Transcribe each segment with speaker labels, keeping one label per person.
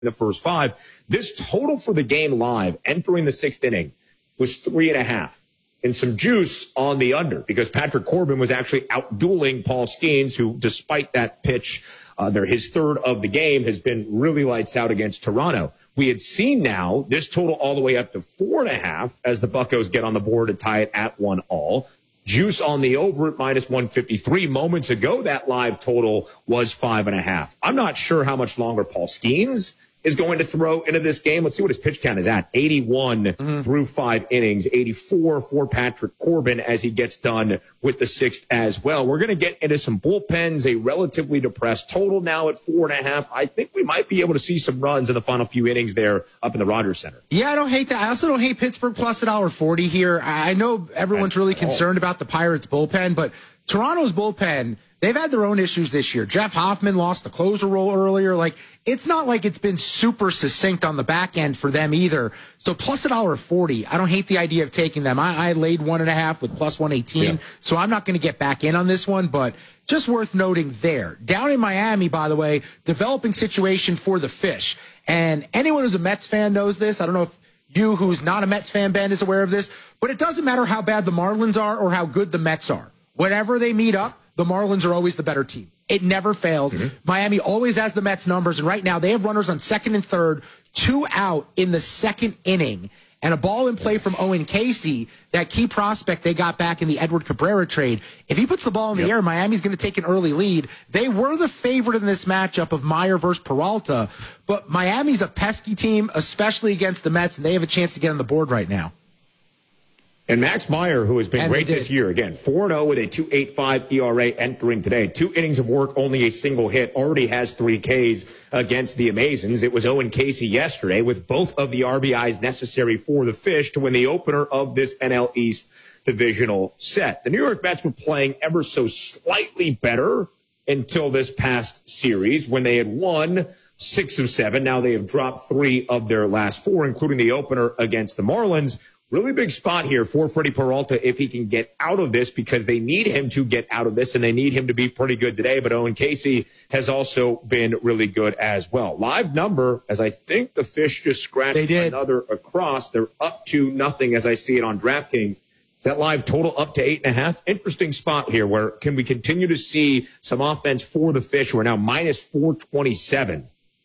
Speaker 1: the first 5. This total for the game live entering the 6th inning was 3.5. And some juice on the under because Patrick Corbin was actually out-dueling Paul Skeens, who, despite that pitch, his third of the game, has been really lights out against Toronto. We had seen now this total all the way up to 4.5 as the Buccos get on the board to tie it at 1-all. Juice on the over at -153. Moments ago, that live total was 5.5. I'm not sure how much longer Paul Skeens is going to throw into this game. Let's see what his pitch count is at. 81 through 5 innings, 84 for Patrick Corbin as he gets done with the 6th as well. We're going to get into some bullpens, a relatively depressed total now at 4.5. I think we might be able to see some runs in the final few innings there up in the Rogers Center.
Speaker 2: Yeah, I don't hate that. I also don't hate Pittsburgh plus $1.40 here. I know everyone's really concerned about the Pirates bullpen, but Toronto's bullpen, they've had their own issues this year. Jeff Hoffman lost the closer role earlier. It's not like it's been super succinct on the back end for them either. So plus $1.40. I don't hate the idea of taking them. I laid 1.5 with plus 118. So I'm not going to get back in on this one, but just worth noting there. Down in Miami, by the way, developing situation for the Fish. And anyone who's a Mets fan knows this. I don't know if you who's not a Mets fan, Ben, is aware of this, but it doesn't matter how bad the Marlins are or how good the Mets are. Whenever they meet up, the Marlins are always the better team. It never fails. Miami always has the Mets numbers, and right now they have runners on 2nd and 3rd, 2 out in the 2nd inning, and a ball in play from Owen Casey, that key prospect they got back in the Edward Cabrera trade. If he puts the ball in the air, Miami's going to take an early lead. They were the favorite in this matchup of Meyer versus Peralta, but Miami's a pesky team, especially against the Mets, and they have a chance to get on the board right now.
Speaker 1: And Max Meyer, who has been great this year, again, 4-0 with a 2.85 ERA entering today. 2 innings of work, only a single hit, already has 3 Ks against the Amazons. It was Owen Casey yesterday with both of the RBIs necessary for the Fish to win the opener of this NL East divisional set. The New York Mets were playing ever so slightly better until this past series when they had won 6 of 7. Now they have dropped 3 of their last 4, including the opener against the Marlins. Really big spot here for Freddie Peralta if he can get out of this, because they need him to get out of this and they need him to be pretty good today. But Owen Casey has also been really good as well. Live number, as I think the Fish just scratched another across. They're up to nothing as I see it on DraftKings. That live total up to 8.5. Interesting spot here where can we continue to see some offense for the Fish? We're now -427.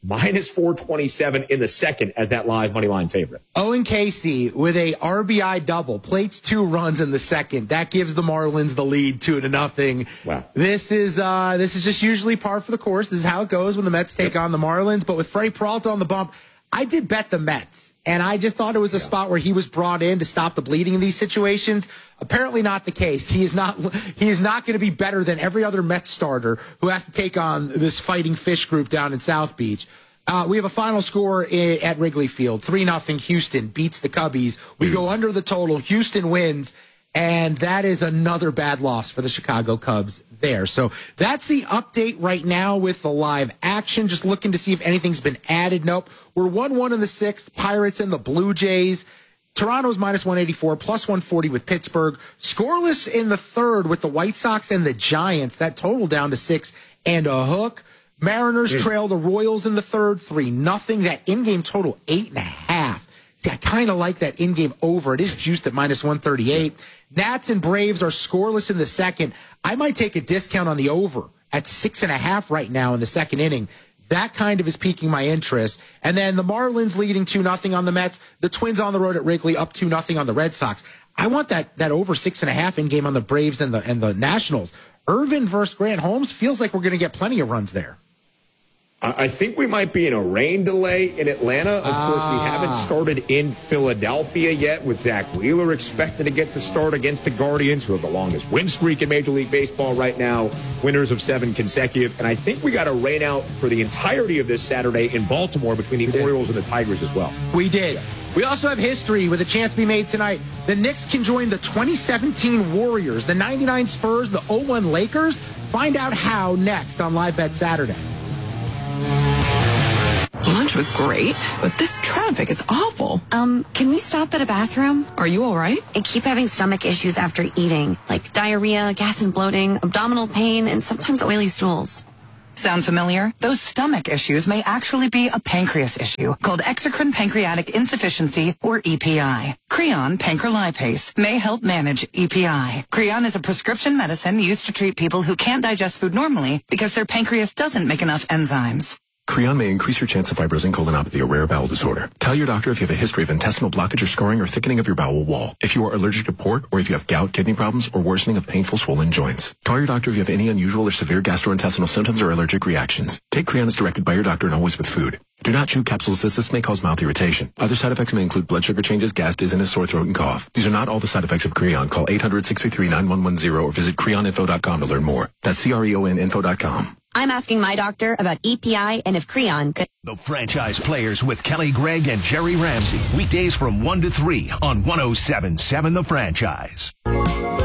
Speaker 1: -427 in the second as that live money line favorite.
Speaker 2: Owen Casey with a RBI double, plates 2 runs in the second. That gives the Marlins the lead 2-0.
Speaker 1: Wow.
Speaker 2: This is just usually par for the course. This is how it goes when the Mets take on the Marlins. But with Freddie Peralta on the bump, I did bet the Mets. And I just thought it was a spot where he was brought in to stop the bleeding in these situations. Apparently not the case. He is not going to be better than every other Mets starter who has to take on this Fighting Fish group down in South Beach. We have a final score at Wrigley Field. 3-0. Houston beats the Cubbies. We go under the total. Houston wins. And that is another bad loss for the Chicago Cubs there. So that's the update right now with the live action. Just looking to see if anything's been added. Nope. We're 1-1 in the 6th. Pirates and the Blue Jays. Toronto's -184, +140 with Pittsburgh. Scoreless in the 3rd with the White Sox and the Giants. That total down to 6 and a hook. Mariners trail the Royals in the 3rd, 3-0. That in-game total, 8.5. See, I kind of like that in-game over. It is juiced at -138. Nats and Braves are scoreless in the 2nd. I might take a discount on the over at 6.5 right now in the 2nd inning. That kind of is piquing my interest. And then the Marlins leading 2-0 on the Mets. The Twins on the road at Wrigley up 2-0 on the Red Sox. I want that over 6.5 in-game on the Braves and the Nationals. Irvin versus Grant Holmes feels like we're going to get plenty of runs there.
Speaker 1: I think we might be in a rain delay in Atlanta. Of course, we haven't started in Philadelphia yet, with Zach Wheeler expected to get the start against the Guardians, who have the longest win streak in Major League Baseball right now, winners of 7 consecutive. And I think we got a rain out for the entirety of this Saturday in Baltimore between the Orioles and the Tigers as well.
Speaker 2: We did. We also have history with a chance to be made tonight. The Knicks can join the 2017 Warriors, the 99 Spurs, the 01 Lakers. Find out how next on Live Bet Saturday.
Speaker 3: Lunch was great, but this traffic is awful.
Speaker 4: Can we stop at a bathroom?
Speaker 3: Are you all right?
Speaker 4: I keep having stomach issues after eating, like diarrhea, gas and bloating, abdominal pain, and sometimes oily stools.
Speaker 3: Sound familiar? Those stomach issues may actually be a pancreas issue called exocrine pancreatic insufficiency, or EPI. Creon pancrelipase may help manage EPI. Creon is a prescription medicine used to treat people who can't digest food normally because their pancreas doesn't make enough enzymes.
Speaker 5: Creon may increase your chance of fibrosing colonopathy, a rare bowel disorder. Tell your doctor if you have a history of intestinal blockage or scarring or thickening of your bowel wall. If you are allergic to pork, or if you have gout, kidney problems, or worsening of painful swollen joints. Call your doctor if you have any unusual or severe gastrointestinal symptoms or allergic reactions. Take Creon as directed by your doctor and always with food. Do not chew capsules as this may cause mouth irritation. Other side effects may include blood sugar changes, gas, dizziness, sore throat, and cough. These are not all the side effects of Creon. Call 800-633-9110 or visit creoninfo.com to learn more. That's CREONinfo.com.
Speaker 4: I'm asking my doctor about EPI and if Creon could...
Speaker 6: The Franchise Players with Kelly Gregg and Jerry Ramsey. Weekdays from 1 to 3 on 107.7 The Franchise.